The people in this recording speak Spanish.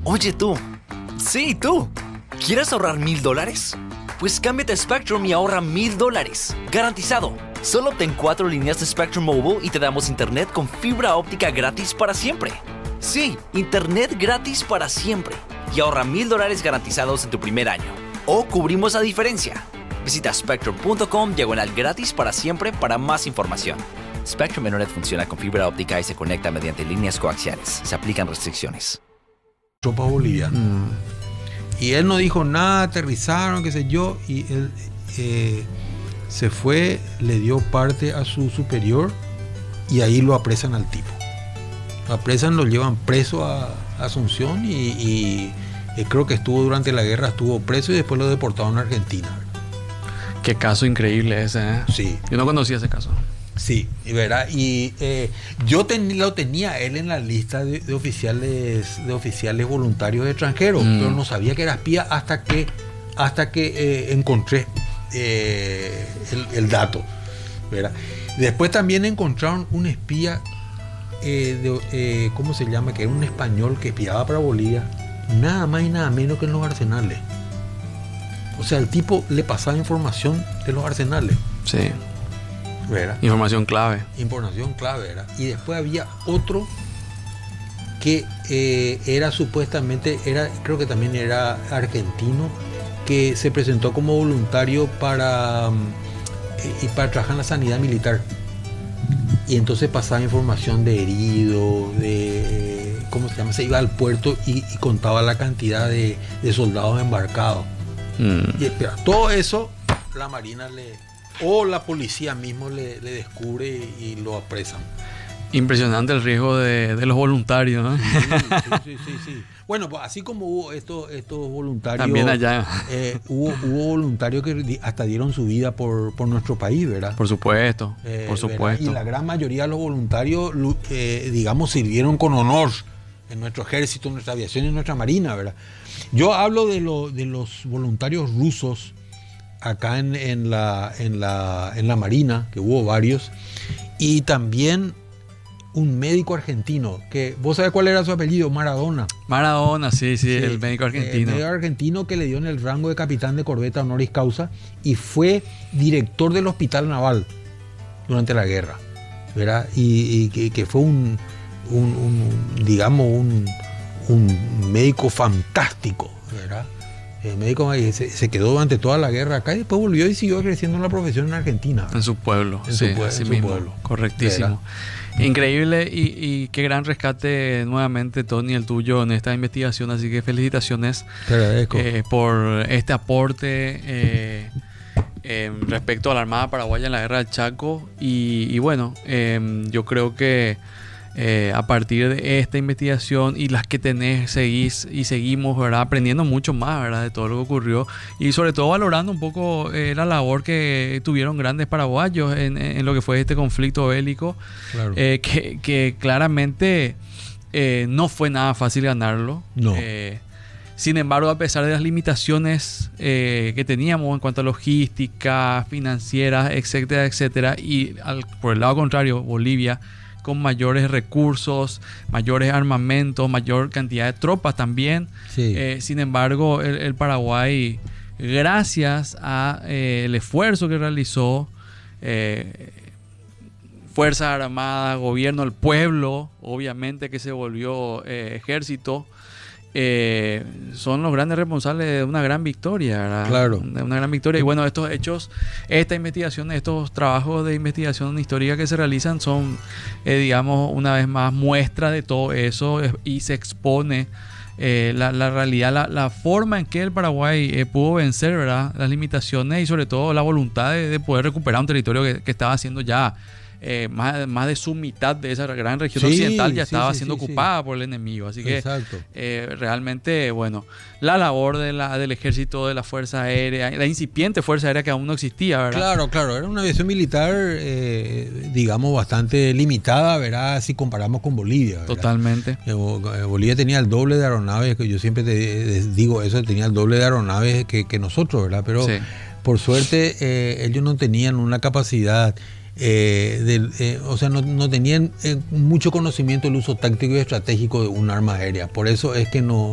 Oye tú, sí tú, ¿quieres ahorrar $1,000? Pues cámbiate a Spectrum y ahorra $1,000, garantizado. Solo obtén 4 líneas de Spectrum Mobile y te damos internet con fibra óptica gratis para siempre. Sí, internet gratis para siempre. Y ahorra $1,000 garantizados en tu primer año. O cubrimos la diferencia. Visita spectrum.com/gratis para siempre para más información. Spectrum Internet funciona con fibra óptica y se conecta mediante líneas coaxiales. Se aplican restricciones. Tropas bolivianas. Y él no dijo nada, aterrizaron, qué sé yo, y él se fue, le dio parte a su superior y ahí lo apresan al tipo. Lo apresan, lo llevan preso a Asunción y creo que estuvo durante la guerra, estuvo preso y después lo deportaron a Argentina. Qué caso increíble ese, ¿eh? Sí. Yo no conocía ese caso. Sí, ¿verdad? Y yo lo tenía él en la lista de oficiales voluntarios extranjeros, pero no sabía que era espía hasta que encontré el dato, ¿verdad? Después también encontraron un espía, ¿cómo se llama? Que era un español que espiaba para Bolivia, nada más y nada menos que en los arsenales. O sea, el tipo le pasaba información de los arsenales. Sí. ¿Verdad? Información clave. Información clave, ¿verdad? Y después había otro que era supuestamente, creo que también era argentino, que se presentó como voluntario para trabajar en la sanidad militar. Y entonces pasaba información de heridos, de ¿cómo se llama? Se iba al puerto y contaba la cantidad de soldados embarcados. Y espera, todo eso la Marina o la policía mismo le descubre y lo apresan. Impresionante el riesgo de los voluntarios, ¿no? Sí. Bueno, pues así como hubo estos voluntarios, también allá hubo voluntarios que hasta dieron su vida por nuestro país, ¿verdad? Por supuesto, por supuesto. Y la gran mayoría de los voluntarios, digamos, sirvieron con honor en nuestro ejército, en nuestra aviación y en nuestra marina, ¿verdad? Yo hablo de los voluntarios rusos acá en la Marina, que hubo varios, y también un médico argentino, que vos sabés cuál era su apellido, Maradona, sí, el médico argentino. El médico argentino que le dio en el rango de capitán de corbeta honoris causa y fue director del hospital naval durante la guerra, ¿verdad? Y que fue un médico fantástico, ¿verdad? El médico se quedó durante toda la guerra acá y después volvió y siguió creciendo en la profesión en Argentina. En su pueblo, en su pueblo. Correctísimo. ¿Verdad? Increíble y qué gran rescate nuevamente, Tony, el tuyo en esta investigación. Así que felicitaciones. Te agradezco. Por este aporte respecto a la Armada Paraguaya en la Guerra del Chaco. Y bueno, yo creo que a partir de esta investigación y las que seguimos, ¿verdad? Aprendiendo mucho más, ¿verdad? De todo lo que ocurrió y sobre todo valorando un poco la labor que tuvieron grandes paraguayos en lo que fue este conflicto bélico, claro. Que claramente no fue nada fácil ganarlo. No. Sin embargo, a pesar de las limitaciones que teníamos en cuanto a logística, financieras, etcétera, y por el lado contrario, Bolivia con mayores recursos, mayores armamentos, mayor cantidad de tropas también. Sí. Sin embargo, el Paraguay, gracias a el esfuerzo que realizó Fuerzas Armadas, gobierno, el pueblo, obviamente que se volvió ejército, son los grandes responsables de una gran victoria, ¿verdad? Claro. De una gran victoria. Y bueno, estos hechos, esta investigación, estos trabajos de investigación histórica que se realizan son, digamos, una vez más muestra de todo eso y se expone la realidad, la forma en que el Paraguay pudo vencer, ¿verdad? Las limitaciones y sobre todo la voluntad de poder recuperar un territorio que estaba siendo ya más de su mitad de esa gran región occidental ya estaba siendo ocupada por el enemigo. Así que realmente, bueno, la labor del ejército, de la Fuerza Aérea, la incipiente Fuerza Aérea que aún no existía, ¿verdad? Claro, era una aviación militar, digamos, bastante limitada, ¿verdad? Si comparamos con Bolivia, ¿verdad? Totalmente. Bolivia tenía el doble de aeronaves, que yo siempre te digo eso, tenía el doble de aeronaves que nosotros, ¿verdad? Pero por suerte ellos no tenían una capacidad... o sea, no tenían mucho conocimiento del uso táctico y estratégico de un arma aérea. Por eso es que no